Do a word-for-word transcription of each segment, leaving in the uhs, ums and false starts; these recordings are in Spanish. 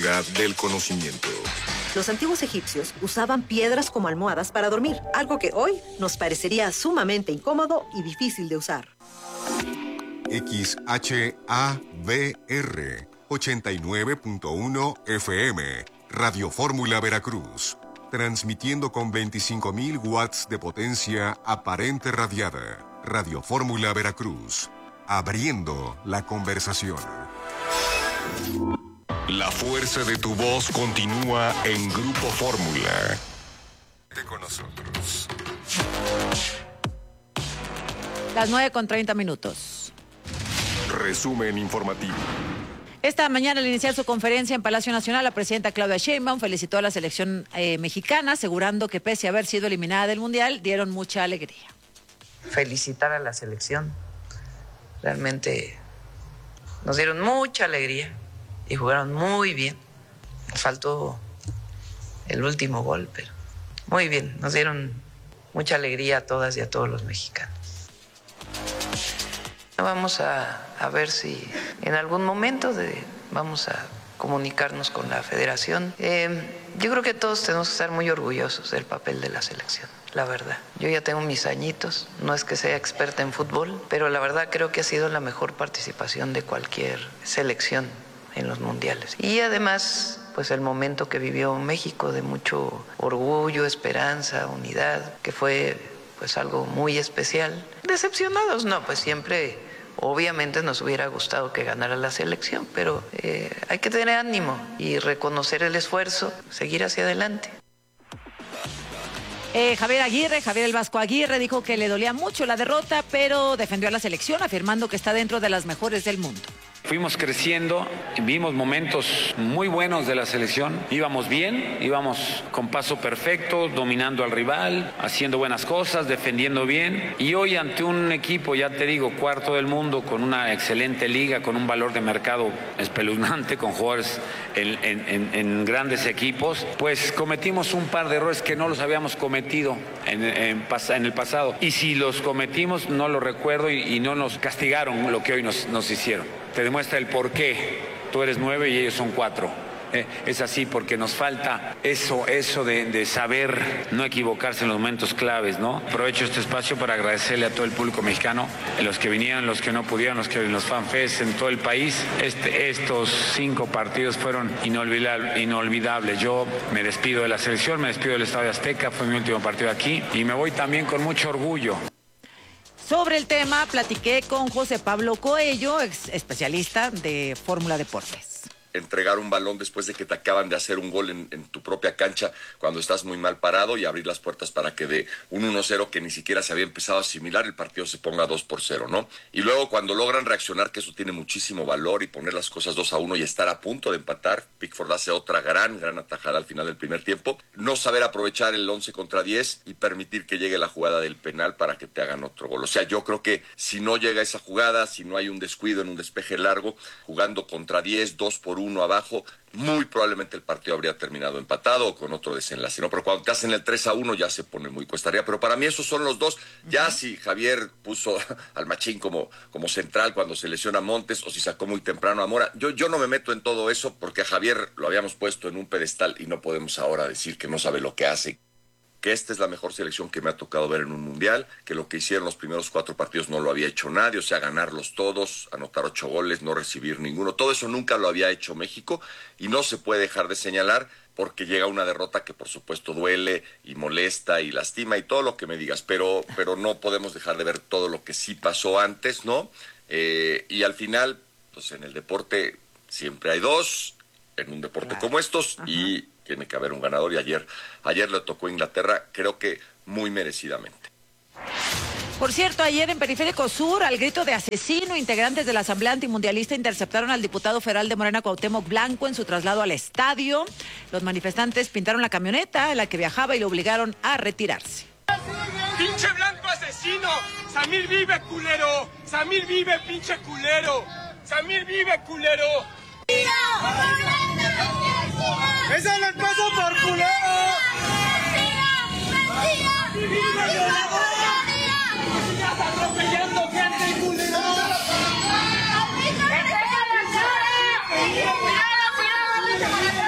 Del conocimiento. Los antiguos egipcios usaban piedras como almohadas para dormir, algo que hoy nos parecería sumamente incómodo y difícil de usar. X H A V R ochenta y nueve punto uno F M, Radio Fórmula Veracruz, transmitiendo con veinticinco mil watts de potencia aparente radiada. Radio Fórmula Veracruz, abriendo la conversación. La fuerza de tu voz continúa en Grupo Fórmula. Con nosotros. Las nueve con treinta minutos. Resumen informativo. Esta mañana, al iniciar su conferencia en Palacio Nacional, la presidenta Claudia Sheinbaum felicitó a la selección eh, mexicana, asegurando que pese a haber sido eliminada del Mundial, dieron mucha alegría. Felicitar a la selección. Realmente nos dieron mucha alegría y jugaron muy bien. Faltó el último gol, pero muy bien. Nos dieron mucha alegría a todas y a todos los mexicanos. Vamos a, a ver si en algún momento de, vamos a comunicarnos con la federación. Eh, yo creo que todos tenemos que estar muy orgullosos del papel de la selección, la verdad. Yo ya tengo mis añitos, no es que sea experta en fútbol, pero la verdad creo que ha sido la mejor participación de cualquier selección en los mundiales. Y además, pues el momento que vivió México de mucho orgullo, esperanza, unidad, que fue pues algo muy especial. Decepcionados, no, pues siempre, obviamente nos hubiera gustado que ganara la selección, pero eh, hay que tener ánimo y reconocer el esfuerzo, seguir hacia adelante. Eh, Javier Aguirre, Javier el Vasco Aguirre, dijo que le dolía mucho la derrota, pero defendió a la selección, afirmando que está dentro de las mejores del mundo. Fuimos creciendo, vimos momentos muy buenos de la selección, íbamos bien, íbamos con paso perfecto, dominando al rival, haciendo buenas cosas, defendiendo bien, y hoy ante un equipo, ya te digo, cuarto del mundo, con una excelente liga, con un valor de mercado espeluznante, con jugadores en, en, en, en grandes equipos, pues cometimos un par de errores que no los habíamos cometido en, en, en el pasado, y si los cometimos no lo recuerdo y, y no nos castigaron lo que hoy nos, nos hicieron. Te demuestra el por qué tú eres nueve y ellos son cuatro. Eh, es así porque nos falta eso, eso de, de saber no equivocarse en los momentos claves, ¿no? Aprovecho este espacio para agradecerle a todo el público mexicano, los que vinieron, los que no pudieron, los que los fanfests en todo el país. Este, estos cinco partidos fueron inolvidables, inolvidables. Yo me despido de la selección, me despido del Estadio Azteca, fue mi último partido aquí y me voy también con mucho orgullo. Sobre el tema, platiqué con José Pablo Coello, ex especialista de Fórmula Deportes. Entregar un balón después de que te acaban de hacer un gol en, en tu propia cancha cuando estás muy mal parado y abrir las puertas para que de un uno cero que ni siquiera se había empezado a asimilar el partido se ponga dos por cero, ¿no? Y luego cuando logran reaccionar, que eso tiene muchísimo valor, y poner las cosas dos a uno y estar a punto de empatar, Pickford hace otra gran, gran atajada al final del primer tiempo, no saber aprovechar el once contra diez y permitir que llegue la jugada del penal para que te hagan otro gol. O sea, yo creo que si no llega esa jugada, si no hay un descuido en un despeje largo, jugando contra diez, dos por uno abajo, muy probablemente el partido habría terminado empatado o con otro desenlace, ¿no? Pero cuando te hacen el tres a uno ya se pone muy cuesta arriba. Pero para mí esos son los dos. Ya uh-huh. Si Javier puso al Machín como, como central cuando se lesiona a Montes, o si sacó muy temprano a Mora, yo, yo no me meto en todo eso porque a Javier lo habíamos puesto en un pedestal y no podemos ahora decir que no sabe lo que hace. Que esta es la mejor selección que me ha tocado ver en un mundial, que lo que hicieron los primeros cuatro partidos no lo había hecho nadie, o sea, ganarlos todos, anotar ocho goles, no recibir ninguno, todo eso nunca lo había hecho México y no se puede dejar de señalar porque llega una derrota que por supuesto duele y molesta y lastima y todo lo que me digas, pero, pero no podemos dejar de ver todo lo que sí pasó antes, ¿no? Eh, y al final, pues en el deporte siempre hay dos, en un deporte claro. como estos, Ajá. y tiene que haber un ganador, y ayer, ayer le tocó a Inglaterra, creo que muy merecidamente. Por cierto, ayer en Periférico Sur, al grito de asesino, integrantes de la Asamblea Antimundialista interceptaron al diputado federal de Morena, Cuauhtémoc Blanco, en su traslado al estadio. Los manifestantes pintaron la camioneta en la que viajaba y lo obligaron a retirarse. ¡Pinche Blanco asesino! ¡Samir vive, culero! ¡Samir vive, pinche culero! ¡Samir vive, culero! ¡Esa les pasa por culero! ¡Estás atropellando gente, culero! ¡Cuidado, cuidado!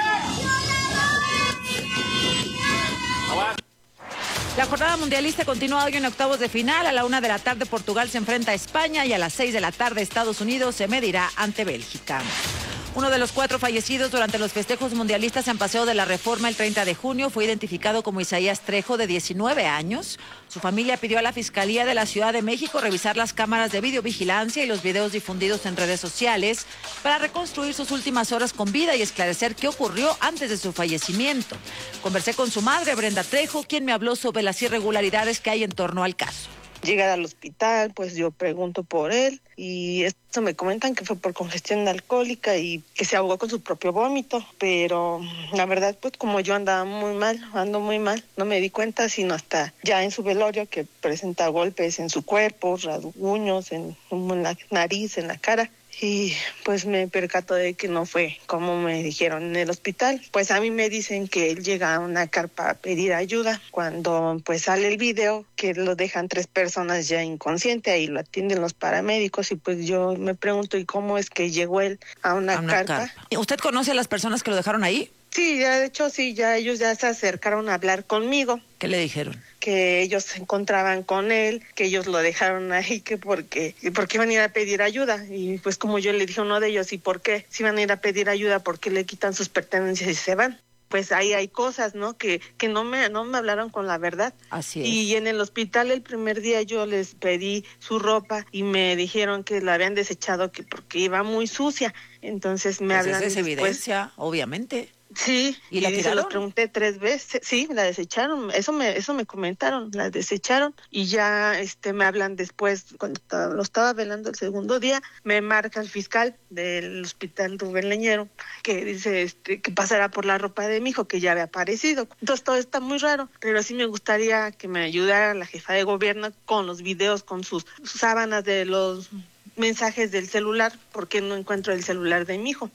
La jornada mundialista continúa hoy en octavos de final. A la una de la tarde Portugal se enfrenta a España y a las seis de la tarde Estados Unidos se medirá ante Bélgica. Uno de los cuatro fallecidos durante los festejos mundialistas en Paseo de la Reforma el treinta de junio fue identificado como Isaías Trejo, de diecinueve años. Su familia pidió a la Fiscalía de la Ciudad de México revisar las cámaras de videovigilancia y los videos difundidos en redes sociales para reconstruir sus últimas horas con vida y esclarecer qué ocurrió antes de su fallecimiento. Conversé con su madre, Brenda Trejo, quien me habló sobre las irregularidades que hay en torno al caso. Llegar al hospital, pues yo pregunto por él y esto me comentan que fue por congestión alcohólica y que se ahogó con su propio vómito, pero la verdad pues como yo andaba muy mal, ando muy mal, no me di cuenta sino hasta ya en su velorio que presenta golpes en su cuerpo, rasguños en, en la nariz, en la cara. Y pues me percato de que no fue como me dijeron en el hospital. Pues a mí me dicen que él llega a una carpa a pedir ayuda. Cuando pues sale el video que lo dejan tres personas ya inconsciente, ahí lo atienden los paramédicos y pues yo me pregunto ¿y cómo es que llegó él a una, a una carpa? carpa? ¿Usted conoce a las personas que lo dejaron ahí? Sí, ya de hecho sí, ya ellos ya se acercaron a hablar conmigo. ¿Qué le dijeron? Que ellos se encontraban con él, que ellos lo dejaron ahí, que porque, porque iban a ir a pedir ayuda. Y pues como yo le dije a uno de ellos, ¿y por qué? Si van a ir a pedir ayuda, ¿por qué le quitan sus pertenencias y se van? Pues ahí hay cosas, ¿no? Que, que no me, no me hablaron con la verdad. Así es. Y en el hospital el primer día yo les pedí su ropa y me dijeron que la habían desechado que porque iba muy sucia. Entonces me pues hablan esa es después. Evidencia, obviamente. Sí, ¿Y la y tiraron? Se los pregunté tres veces, sí, la desecharon, eso me eso me comentaron, la desecharon y ya este me hablan después, cuando estaba, lo estaba velando el segundo día, me marca el fiscal del hospital Rubén Leñero, que dice este que pasará por la ropa de mi hijo, que ya había aparecido. Entonces todo está muy raro, pero sí me gustaría que me ayudara la jefa de gobierno con los videos, con sus, sus sábanas de los mensajes del celular, porque no encuentro el celular de mi hijo.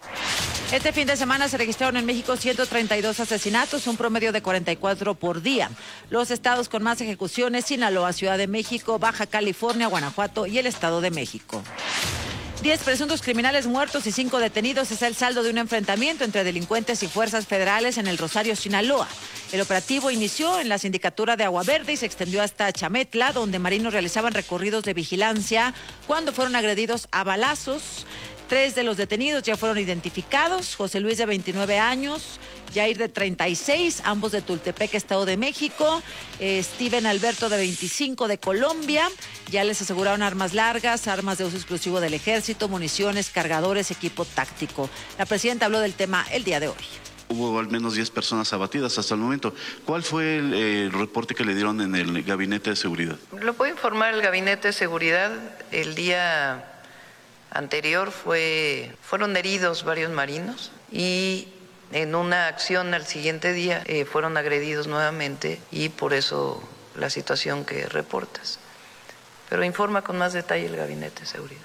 Este fin de semana se registraron en México ciento treinta y dos asesinatos, un promedio de cuarenta y cuatro por día. Los estados con más ejecuciones: Sinaloa, Ciudad de México, Baja California, Guanajuato y el Estado de México. Diez presuntos criminales muertos y cinco detenidos es el saldo de un enfrentamiento entre delincuentes y fuerzas federales en el Rosario, Sinaloa. El operativo inició en la sindicatura de Agua Verde y se extendió hasta Chametla, donde marinos realizaban recorridos de vigilancia cuando fueron agredidos a balazos. Tres de los detenidos ya fueron identificados: José Luis, de veintinueve años, Jair, de treinta y seis, ambos de Tultepec, Estado de México, eh, Steven Alberto, de veinticinco, de Colombia. Ya les aseguraron armas largas, armas de uso exclusivo del ejército, municiones, cargadores, equipo táctico. La presidenta habló del tema el día de hoy. Hubo al menos diez personas abatidas hasta el momento. ¿Cuál fue el, eh, el reporte que le dieron en el Gabinete de Seguridad? Lo puede informar el Gabinete de Seguridad. El día anterior fue, fueron heridos varios marinos y en una acción al siguiente día eh, fueron agredidos nuevamente y por eso la situación que reportas. Pero informa con más detalle el Gabinete de Seguridad.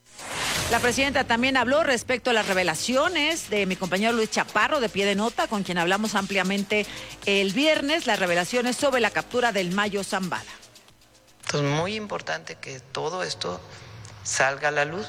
La presidenta también habló respecto a las revelaciones de mi compañero Luis Chaparro, de Pie de Nota, con quien hablamos ampliamente el viernes, las revelaciones sobre la captura del Mayo Zambada. Entonces, muy importante que todo esto salga a la luz.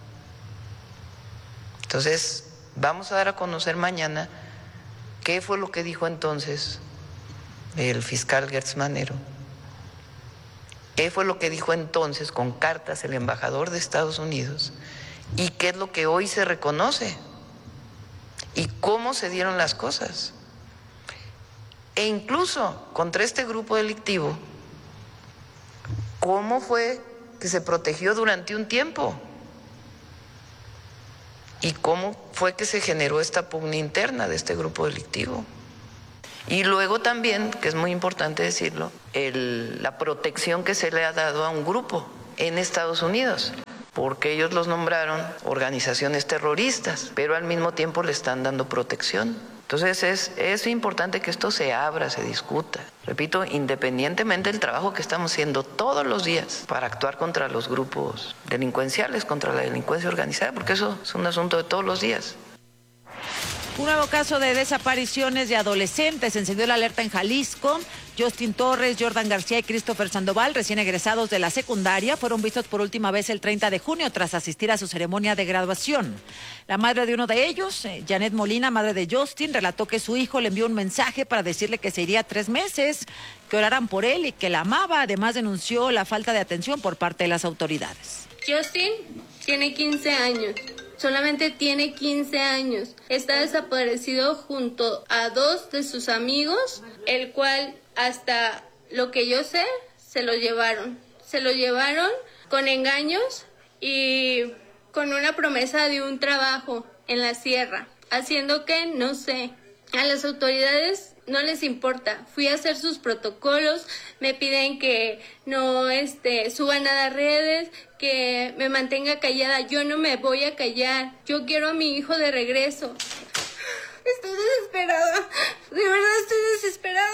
Entonces, vamos a dar a conocer mañana qué fue lo que dijo entonces el fiscal Gertz Manero, qué fue lo que dijo entonces con cartas el embajador de Estados Unidos y qué es lo que hoy se reconoce y cómo se dieron las cosas. E incluso contra este grupo delictivo, cómo fue que se protegió durante un tiempo. ¿Y cómo fue que se generó esta pugna interna de este grupo delictivo? Y luego también, que es muy importante decirlo, el, la protección que se le ha dado a un grupo en Estados Unidos, porque ellos los nombraron organizaciones terroristas, pero al mismo tiempo le están dando protección. Entonces es, es importante que esto se abra, se discuta. Repito, independientemente del trabajo que estamos haciendo todos los días para actuar contra los grupos delincuenciales, contra la delincuencia organizada, porque eso es un asunto de todos los días. Un nuevo caso de desapariciones de adolescentes encendió la alerta en Jalisco. Justin Torres, Jordan García y Christopher Sandoval, recién egresados de la secundaria, fueron vistos por última vez el treinta de junio tras asistir a su ceremonia de graduación. La madre de uno de ellos, eh, Janet Molina, madre de Justin, relató que su hijo le envió un mensaje para decirle que se iría tres meses, que oraran por él y que la amaba. Además, denunció la falta de atención por parte de las autoridades. Justin tiene quince años. Solamente tiene quince años. Está desaparecido junto a dos de sus amigos, el cual, hasta lo que yo sé, se lo llevaron. Se lo llevaron con engaños y con una promesa de un trabajo en la sierra, haciendo que, no sé, a las autoridades no les importa. Fui a hacer sus protocolos, me piden que no este, suba nada a redes, que me mantenga callada. Yo no me voy a callar. Yo quiero a mi hijo de regreso. Estoy desesperada. De verdad estoy desesperada.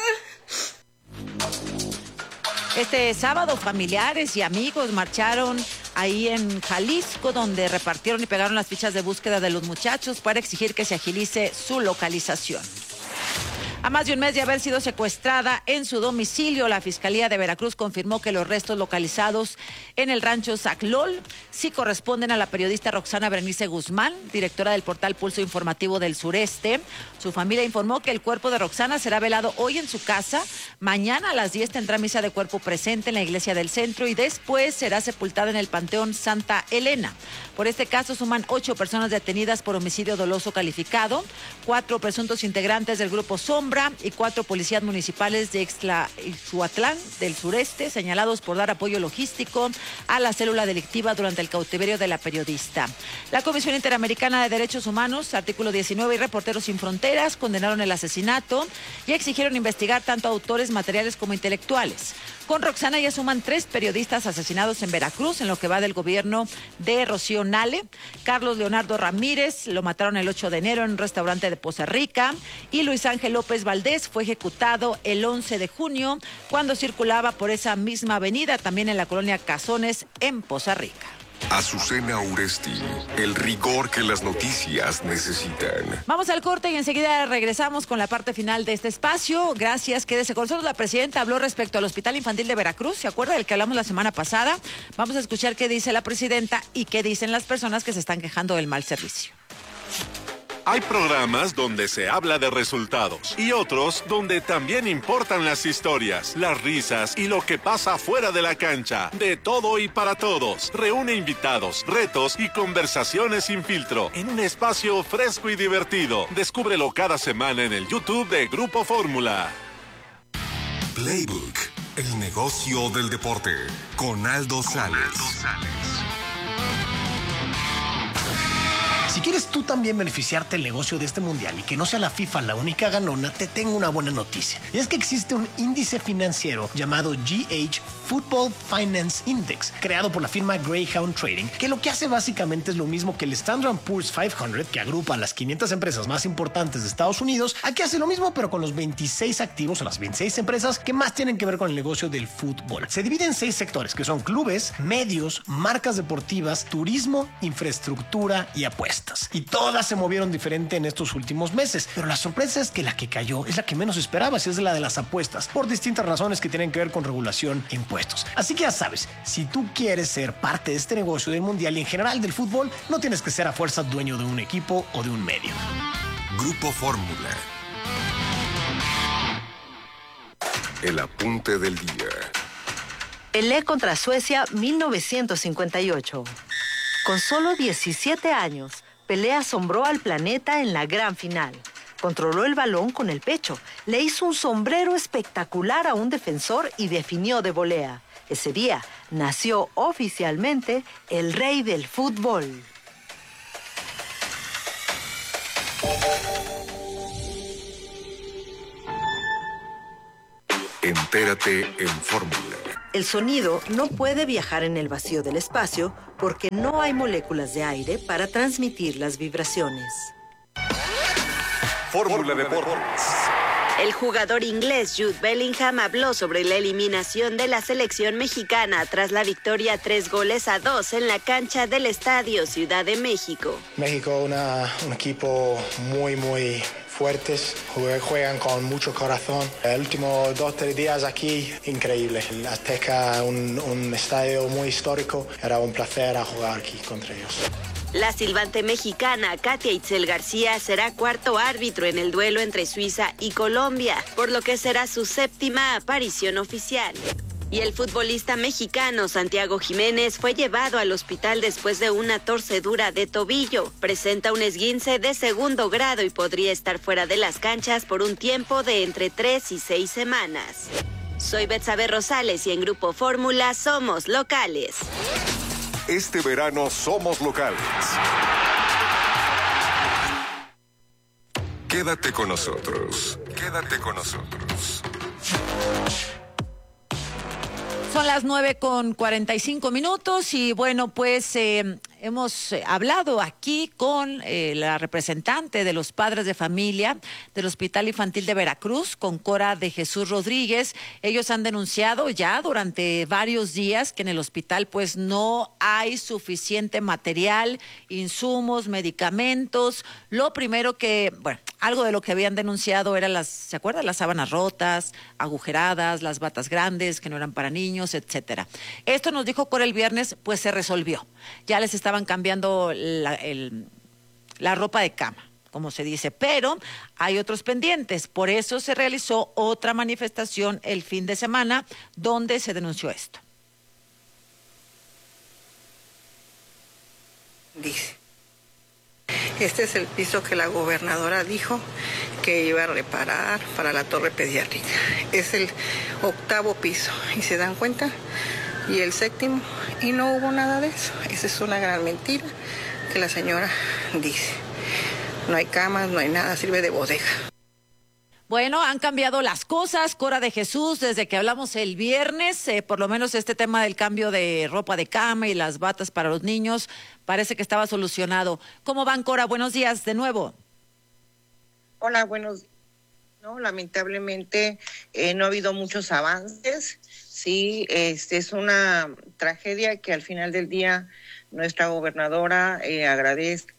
Este sábado, familiares y amigos marcharon ahí en Jalisco, donde repartieron y pegaron las fichas de búsqueda de los muchachos para exigir que se agilice su localización. A más de un mes de haber sido secuestrada en su domicilio, la Fiscalía de Veracruz confirmó que los restos localizados en el rancho Zaclol sí corresponden a la periodista Roxana Berenice Guzmán, directora del portal Pulso Informativo del Sureste. Su familia informó que el cuerpo de Roxana será velado hoy en su casa. Mañana a las diez tendrá misa de cuerpo presente en la iglesia del centro y después será sepultada en el Panteón Santa Elena. Por este caso suman ocho personas detenidas por homicidio doloso calificado, cuatro presuntos integrantes del grupo Sombra y cuatro policías municipales de Ixtlahuatlán del Sureste, señalados por dar apoyo logístico a la célula delictiva durante el cautiverio de la periodista. La Comisión Interamericana de Derechos Humanos, Artículo diecinueve y Reporteros Sin Fronteras condenaron el asesinato y exigieron investigar tanto autores materiales como intelectuales. Con Roxana ya suman tres periodistas asesinados en Veracruz en lo que va del gobierno de Rocío Nale. Carlos Leonardo Ramírez lo mataron el ocho de enero en un restaurante de Poza Rica y Luis Ángel López Valdés fue ejecutado el once de junio cuando circulaba por esa misma avenida, también en la colonia Cazones en Poza Rica. Azucena Uresti, el rigor que las noticias necesitan. Vamos al corte y enseguida regresamos con la parte final de este espacio. Gracias, quédese con nosotros. La presidenta habló respecto al Hospital Infantil de Veracruz, ¿se acuerda del que hablamos la semana pasada? Vamos a escuchar qué dice la presidenta y qué dicen las personas que se están quejando del mal servicio. Hay programas donde se habla de resultados y otros donde también importan las historias, las risas y lo que pasa fuera de la cancha. De todo y para todos. Reúne invitados, retos y conversaciones sin filtro en un espacio fresco y divertido. Descúbrelo cada semana en el YouTube de Grupo Fórmula. Playbook, el negocio del deporte, con Aldo Sales. Si quieres tú también beneficiarte del negocio de este mundial y que no sea la FIFA la única ganona, te tengo una buena noticia. Y es que existe un índice financiero llamado G H Football Finance Index, creado por la firma Greyhound Trading, que lo que hace básicamente es lo mismo que el Standard and Poor's quinientos, que agrupa a las quinientas empresas más importantes de Estados Unidos. Aquí hace lo mismo, pero con los veintiséis activos o las veintiséis empresas que más tienen que ver con el negocio del fútbol. Se divide en seis sectores, que son clubes, medios, marcas deportivas, turismo, infraestructura y apuestas. Y todas se movieron diferente en estos últimos meses. Pero la sorpresa es que la que cayó es la que menos esperabas, es la de las apuestas, por distintas razones que tienen que ver con regulación e impuestos. Así que ya sabes, si tú quieres ser parte de este negocio del mundial y en general del fútbol, no tienes que ser a fuerza dueño de un equipo o de un medio. Grupo Fórmula. El apunte del día. Pelé contra Suecia mil novecientos cincuenta y ocho. Con solo diecisiete años, Pelé asombró al planeta en la gran final. Controló el balón con el pecho, le hizo un sombrero espectacular a un defensor y definió de volea. Ese día nació oficialmente el rey del fútbol. Entérate en Fórmula. El sonido no puede viajar en el vacío del espacio porque no hay moléculas de aire para transmitir las vibraciones. Fórmula Deportes. El jugador inglés Jude Bellingham habló sobre la eliminación de la selección mexicana tras la victoria tres goles a dos en la cancha del Estadio Ciudad de México. México, una, un equipo muy, muy fuertes, juegan con mucho corazón. El último dos, tres días aquí, increíble. El Azteca, un, un estadio muy histórico, era un placer a jugar aquí contra ellos. La silbante mexicana Katia Itzel García será cuarto árbitro en el duelo entre Suiza y Colombia, por lo que será su séptima aparición oficial. Y el futbolista mexicano Santiago Jiménez fue llevado al hospital después de una torcedura de tobillo. Presenta un esguince de segundo grado y podría estar fuera de las canchas por un tiempo de entre tres y seis semanas. Soy Betsabe Rosales y en Grupo Fórmula somos locales. Este verano somos locales. Quédate con nosotros. Quédate con nosotros. Son las nueve con cuarenta y cinco minutos y bueno, pues eh, hemos hablado aquí con eh, la representante de los padres de familia del Hospital Infantil de Veracruz, con Cora de Jesús Rodríguez. Ellos han denunciado ya durante varios días que en el hospital pues no hay suficiente material, insumos, medicamentos. Lo primero que, bueno, algo de lo que habían denunciado eran las, ¿se acuerdan? Las sábanas rotas, agujeradas, las batas grandes que no eran para niños, etcétera. Esto nos dijo Cora el viernes, pues se resolvió. Ya les estaban cambiando la, el, la ropa de cama, como se dice, pero hay otros pendientes. Por eso se realizó otra manifestación el fin de semana donde se denunció esto. Dice, este es el piso que la gobernadora dijo que iba a reparar para la torre pediátrica. Es el octavo piso, y se dan cuenta, y el séptimo, y no hubo nada de eso. Esa es una gran mentira que la señora dice. No hay camas, no hay nada, sirve de bodega. Bueno, han cambiado las cosas, Cora de Jesús, desde que hablamos el viernes, eh, por lo menos este tema del cambio de ropa de cama y las batas para los niños, parece que estaba solucionado. ¿Cómo van, Cora? Buenos días de nuevo. Hola, buenos días. No, lamentablemente eh, no ha habido muchos avances. Sí, este es una tragedia que al final del día nuestra gobernadora eh, agradece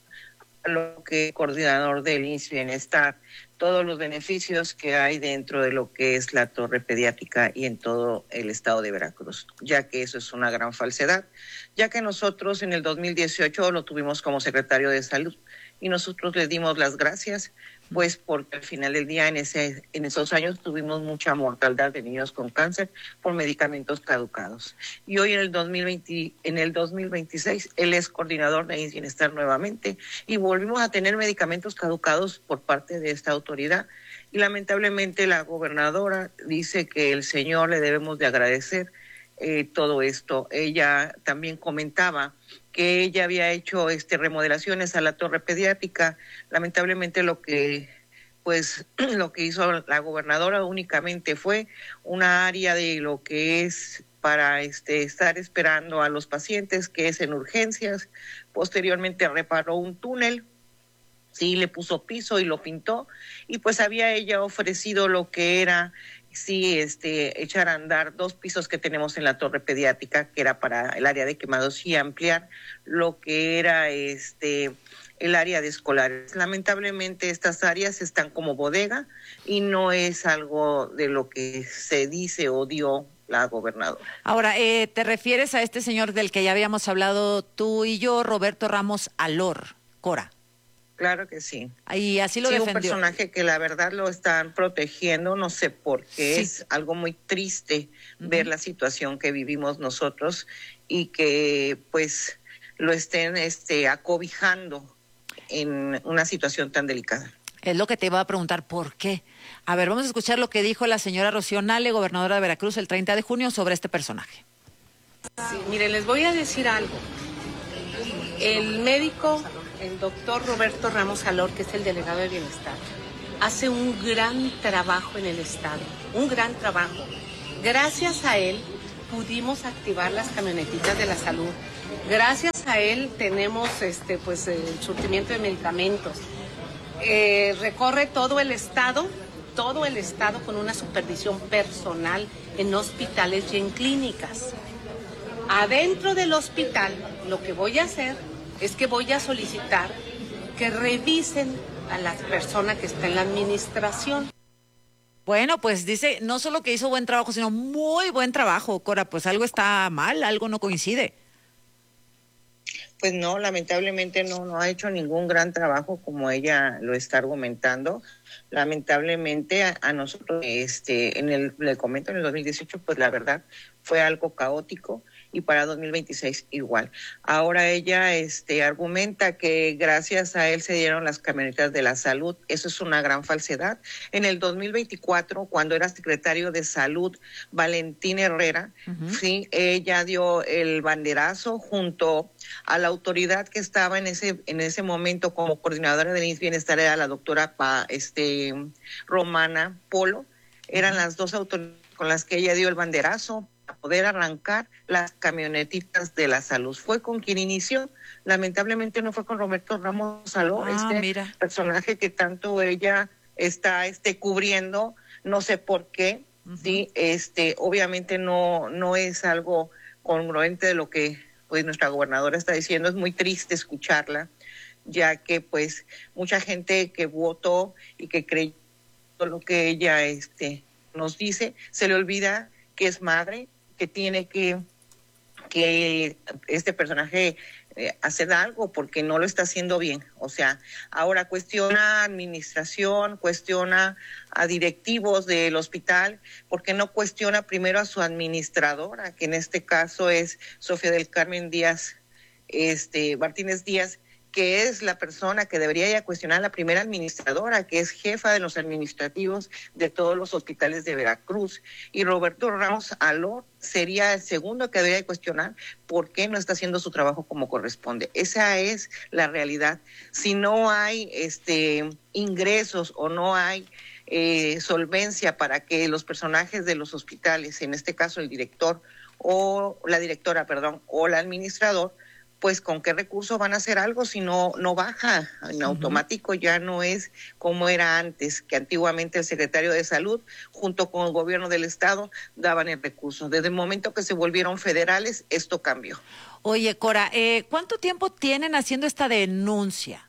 a lo que es coordinador del I M S S Bienestar, todos los beneficios que hay dentro de lo que es la torre pediátrica y en todo el estado de Veracruz, ya que eso es una gran falsedad, ya que nosotros en el dos mil dieciocho lo tuvimos como secretario de salud y nosotros le dimos las gracias, pues porque al final del día en ese en esos años tuvimos mucha mortalidad de niños con cáncer por medicamentos caducados. Y hoy en el dos mil veinte, en el dos mil veintiséis él es coordinador de I M S S Bienestar nuevamente y volvimos a tener medicamentos caducados por parte de esta autoridad. Y lamentablemente la gobernadora dice que el señor le debemos de agradecer eh, todo esto. Ella también comentaba que ella había hecho este remodelaciones a la torre pediátrica. Lamentablemente lo que pues lo que hizo la gobernadora únicamente fue una área de lo que es para este estar esperando a los pacientes, que es en urgencias. Posteriormente reparó un túnel, sí, le puso piso y lo pintó, y pues había ella ofrecido lo que era sí, este, echar a andar dos pisos que tenemos en la torre pediátrica, que era para el área de quemados, y ampliar lo que era este el área de escolares. Lamentablemente estas áreas están como bodega y no es algo de lo que se dice o dio la gobernadora. Ahora, eh, ¿te refieres a este señor del que ya habíamos hablado tú y yo, Roberto Ramos Alor, Cora? Claro que sí. Y así lo sí, defendió. Un personaje que la verdad lo están protegiendo, no sé por qué, sí. Es algo muy triste uh-huh. ver la situación que vivimos nosotros y que pues lo estén este, acobijando en una situación tan delicada. Es lo que te iba a preguntar, ¿por qué? A ver, vamos a escuchar lo que dijo la señora Rocío Nale, gobernadora de Veracruz, el treinta de junio, sobre este personaje. Sí, miren, les voy a decir algo. El médico, el doctor Roberto Ramos Alor, que es el delegado de Bienestar, hace un gran trabajo en el estado, un gran trabajo. Gracias a él pudimos activar las camionetitas de la salud. Gracias a él tenemos este, pues, el surtimiento de medicamentos. Eh, recorre todo el estado, todo el estado con una supervisión personal en hospitales y en clínicas. Adentro del hospital, lo que voy a hacer es que voy a solicitar que revisen a la persona que está en la administración. Bueno, pues dice, no solo que hizo buen trabajo, sino muy buen trabajo, Cora, pues algo está mal, algo no coincide. Pues no, lamentablemente no, no ha hecho ningún gran trabajo como ella lo está argumentando. Lamentablemente a, a nosotros, este, en el, le comento, en el dos mil dieciocho, pues la verdad fue algo caótico, y para dos mil veintiséis igual. Ahora ella este, argumenta que gracias a él se dieron las camionetas de la salud. Eso es una gran falsedad. En el dos mil veinticuatro, cuando era secretario de Salud, Valentín Herrera, uh-huh. sí, ella dio el banderazo junto a la autoridad que estaba en ese en ese momento como coordinadora de Bienestar, era la doctora pa, este, Romana Polo. Eran uh-huh. las dos autoridades con las que ella dio el banderazo a poder arrancar las camionetitas de la salud. Fue con quien inició. Lamentablemente no fue con Roberto Ramos Saló, ah, este mira. personaje que tanto ella está este cubriendo, no sé por qué, uh-huh. sí, este, obviamente no, no es algo congruente de lo que pues nuestra gobernadora está diciendo. Es muy triste escucharla, ya que pues mucha gente que votó y que creyó lo que ella este nos dice, se le olvida que es madre, que tiene que, que este personaje eh, hacer algo porque no lo está haciendo bien. O sea, ahora cuestiona administración, cuestiona a directivos del hospital, porque no cuestiona primero a su administradora, que en este caso es Sofía del Carmen Díaz, este Martínez Díaz, que es la persona que debería ya cuestionar, la primera administradora, que es jefa de los administrativos de todos los hospitales de Veracruz. Y Roberto Ramos Aló sería el segundo que debería cuestionar por qué no está haciendo su trabajo como corresponde. Esa es la realidad. Si no hay este ingresos o no hay eh, solvencia para que los personajes de los hospitales, en este caso el director o la directora, perdón, o el administrador, pues con qué recursos van a hacer algo si no no baja en automático. Uh-huh. Ya no es como era antes, que antiguamente el secretario de Salud junto con el gobierno del estado daban el recurso. Desde el momento que se volvieron federales, esto cambió. Oye, Cora, eh, ¿cuánto tiempo tienen haciendo esta denuncia?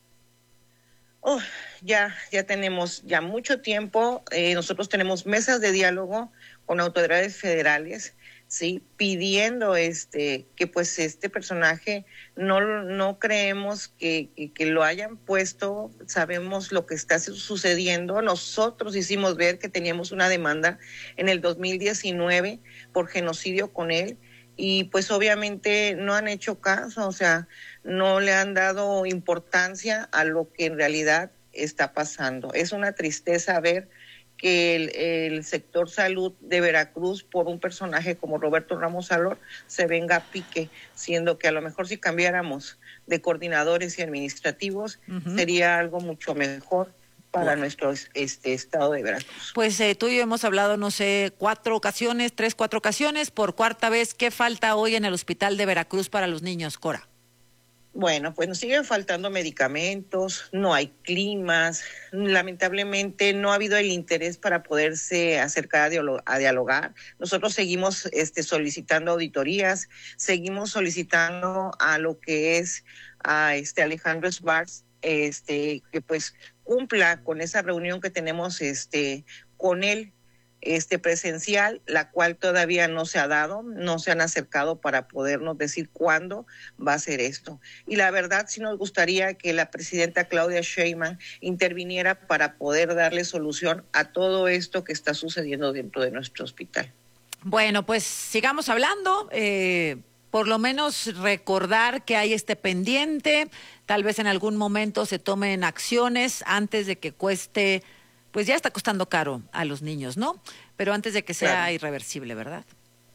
Oh, ya, ya tenemos ya mucho tiempo. Eh, nosotros tenemos mesas de diálogo con autoridades federales, sí, pidiendo este que pues este personaje no no creemos que, que, que lo hayan puesto. Sabemos lo que está sucediendo. Nosotros hicimos ver que teníamos una demanda en el dos mil diecinueve por genocidio con él, y pues obviamente no han hecho caso, o sea, no le han dado importancia a lo que en realidad está pasando. Es una tristeza ver que el, el sector salud de Veracruz, por un personaje como Roberto Ramos Salor, se venga a pique, siendo que a lo mejor si cambiáramos de coordinadores y administrativos, uh-huh. sería algo mucho mejor para bueno. nuestro este estado de Veracruz. Pues eh, tú y yo hemos hablado, no sé, cuatro ocasiones, tres, cuatro ocasiones, por cuarta vez. ¿Qué falta hoy en el hospital de Veracruz para los niños, Cora? Bueno, pues nos siguen faltando medicamentos, no hay climas, lamentablemente no ha habido el interés para poderse acercar a, dialog- a dialogar. Nosotros seguimos este, solicitando auditorías, seguimos solicitando a lo que es a este Alejandro Schwartz, este, que pues cumpla con esa reunión que tenemos este, con él, este presencial, la cual todavía no se ha dado, no se han acercado para podernos decir cuándo va a ser esto. Y la verdad sí nos gustaría que la presidenta Claudia Sheinbaum interviniera para poder darle solución a todo esto que está sucediendo dentro de nuestro hospital. Bueno, pues sigamos hablando, eh, por lo menos recordar que hay este pendiente, tal vez en algún momento se tomen acciones antes de que cueste. Pues ya está costando caro a los niños, ¿no? Pero antes de que sea claro. irreversible, ¿verdad?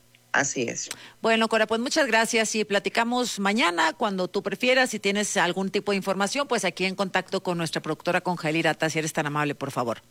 Así es. Bueno, Cora, pues muchas gracias y platicamos mañana cuando tú prefieras. Si tienes algún tipo de información, pues aquí en contacto con nuestra productora Conjail Irata, si eres tan amable, por favor.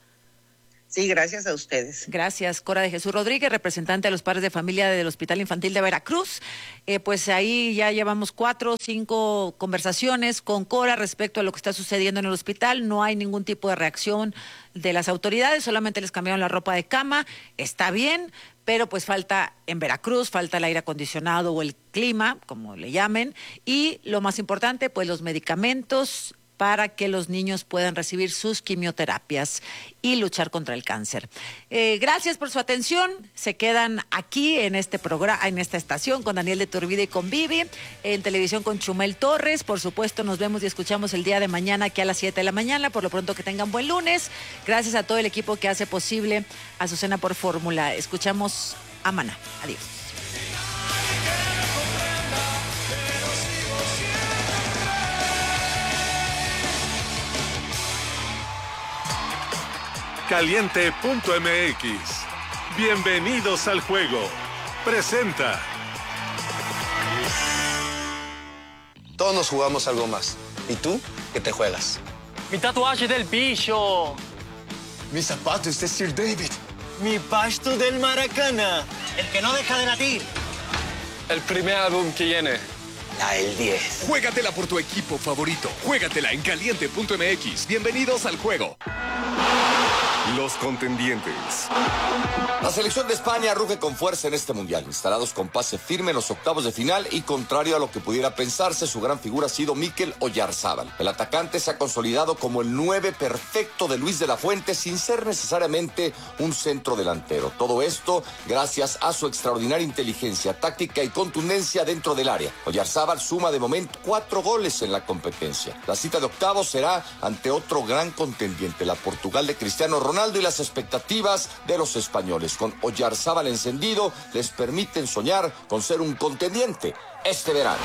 Sí, gracias a ustedes. Gracias, Cora de Jesús Rodríguez, representante de los padres de familia del Hospital Infantil de Veracruz. Eh, pues ahí ya llevamos cuatro o cinco conversaciones con Cora respecto a lo que está sucediendo en el hospital. No hay ningún tipo de reacción de las autoridades, solamente les cambiaron la ropa de cama. Está bien, pero pues falta en Veracruz, falta el aire acondicionado o el clima, como le llamen. Y lo más importante, pues los medicamentos para que los niños puedan recibir sus quimioterapias y luchar contra el cáncer. Eh, gracias por su atención. Se quedan aquí en este programa, en esta estación con Daniel de Turbide y con Vivi, en televisión con Chumel Torres. Por supuesto, nos vemos y escuchamos el día de mañana aquí a las siete de la mañana. Por lo pronto, que tengan buen lunes. Gracias a todo el equipo que hace posible Azucena por Fórmula. Escuchamos a Maná. Adiós. Caliente punto m x. Bienvenidos al juego. Presenta. Todos nos jugamos algo más. ¿Y tú qué te juegas? Mi tatuaje del bicho. Mis zapatos de Sir David. Mi pasto del Maracana. El que no deja de latir. El primer álbum que viene. La El diez. Juégatela por tu equipo favorito. Juégatela en caliente punto m x. Bienvenidos al juego. Los contendientes. La selección de España ruge con fuerza en este mundial, instalados con pase firme en los octavos de final y contrario a lo que pudiera pensarse, su gran figura ha sido Mikel Oyarzábal. El atacante se ha consolidado como el nueve perfecto de Luis de la Fuente sin ser necesariamente un centro delantero. Todo esto gracias a su extraordinaria inteligencia táctica y contundencia dentro del área. Oyarzábal suma de momento cuatro goles en la competencia. La cita de octavos será ante otro gran contendiente, la Portugal de Cristiano Ronaldo, y las expectativas de los españoles con Oyarzábal encendido les permiten soñar con ser un contendiente este verano.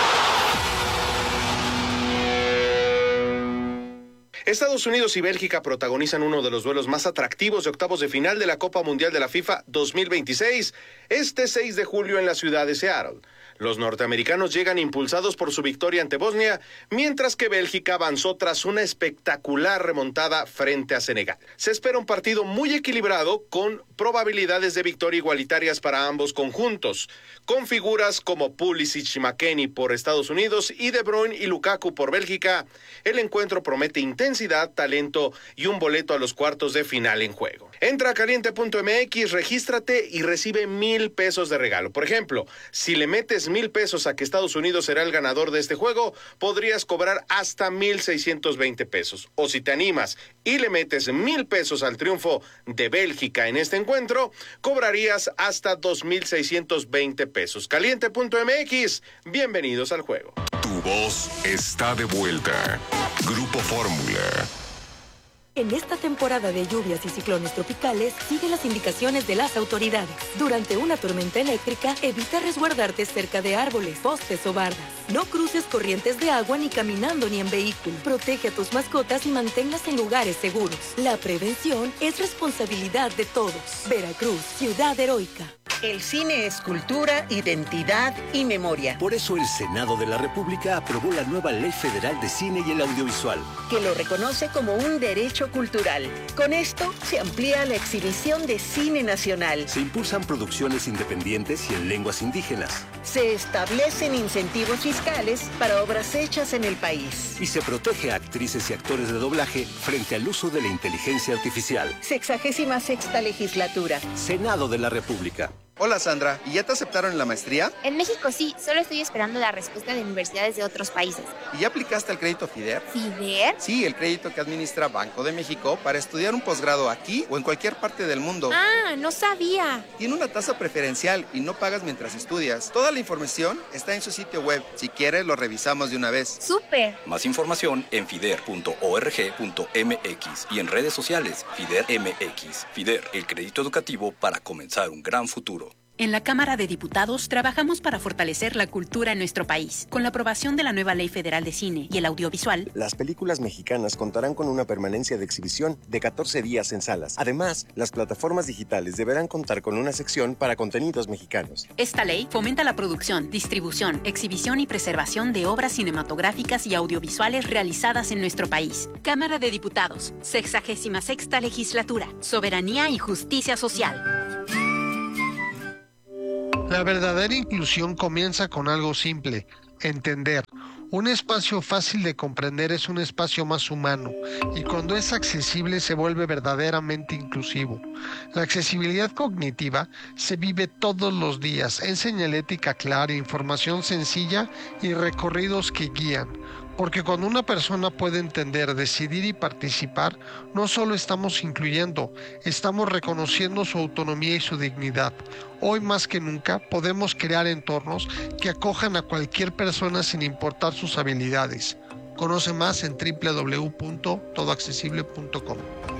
Estados Unidos y Bélgica protagonizan uno de los duelos más atractivos de octavos de final de la Copa Mundial de la FIFA dos mil veintiséis, este seis de julio en la ciudad de Seattle. Los norteamericanos llegan impulsados por su victoria ante Bosnia, mientras que Bélgica avanzó tras una espectacular remontada frente a Senegal. Se espera un partido muy equilibrado, con probabilidades de victoria igualitarias para ambos conjuntos. Con figuras como Pulisic y McKennie por Estados Unidos y De Bruyne y Lukaku por Bélgica, el encuentro promete intensidad, talento y un boleto a los cuartos de final en juego. Entra a caliente punto m x, regístrate y recibe mil pesos de regalo. Por ejemplo, si le metes mil pesos a que Estados Unidos será el ganador de este juego, podrías cobrar hasta mil seiscientos veinte pesos. O si te animas y le metes mil pesos al triunfo de Bélgica en este encuentro, cobrarías hasta dos mil seiscientos veinte pesos. caliente punto m x, bienvenidos al juego. Tu voz está de vuelta. Grupo Fórmula. En esta temporada de lluvias y ciclones tropicales, sigue las indicaciones de las autoridades. Durante una tormenta eléctrica, evita resguardarte cerca de árboles, postes o bardas. No cruces corrientes de agua ni caminando ni en vehículo. Protege a tus mascotas y manténlas en lugares seguros. La prevención es responsabilidad de todos. Veracruz, ciudad heroica. El cine es cultura, identidad y memoria. Por eso el Senado de la República aprobó la nueva Ley Federal de Cine y el Audiovisual, que lo reconoce como un derecho cultural. Con esto se amplía la exhibición de cine nacional. Se impulsan producciones independientes y en lenguas indígenas. Se establecen incentivos fiscales para obras hechas en el país. Y se protege a actrices y actores de doblaje frente al uso de la inteligencia artificial. Sexagésima sexta legislatura. Senado de la República. Hola Sandra, ¿y ya te aceptaron en la maestría? En México sí, solo estoy esperando la respuesta de universidades de otros países. ¿Y ya aplicaste al crédito FIDER? ¿FIDER? Sí, el crédito que administra Banco de México para estudiar un posgrado aquí o en cualquier parte del mundo. Ah, no sabía. Tiene una tasa preferencial y no pagas mientras estudias. Toda la información está en su sitio web. Si quieres, lo revisamos de una vez. ¡Súper! Más información en fider punto org punto m x y en redes sociales FIDER M X. FIDER, el crédito educativo para comenzar un gran futuro. En la Cámara de Diputados trabajamos para fortalecer la cultura en nuestro país. Con la aprobación de la nueva Ley Federal de Cine y el Audiovisual, las películas mexicanas contarán con una permanencia de exhibición de catorce días en salas. Además, las plataformas digitales deberán contar con una sección para contenidos mexicanos. Esta ley fomenta la producción, distribución, exhibición y preservación de obras cinematográficas y audiovisuales realizadas en nuestro país. Cámara de Diputados, sexagésima sexta legislatura, soberanía y justicia social. La verdadera inclusión comienza con algo simple: entender. Un espacio fácil de comprender es un espacio más humano, y cuando es accesible se vuelve verdaderamente inclusivo. La accesibilidad cognitiva se vive todos los días en señalética clara, información sencilla y recorridos que guían. Porque cuando una persona puede entender, decidir y participar, no solo estamos incluyendo, estamos reconociendo su autonomía y su dignidad. Hoy más que nunca podemos crear entornos que acojan a cualquier persona sin importar sus habilidades. Conoce más en doble u doble u doble u punto todo accesible punto com.